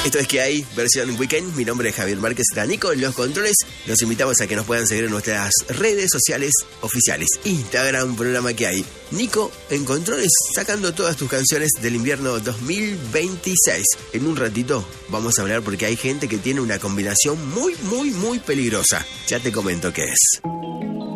Esto es Que Hay, versión weekend. Mi nombre es Javier Márquez, está Nico en los controles. Los invitamos a que nos puedan seguir en nuestras redes sociales oficiales. Instagram, programa Que Hay. Nico en controles, sacando todas tus canciones del invierno 2026. En un ratito vamos a hablar porque hay gente que tiene una combinación muy peligrosa. Ya te comento qué es.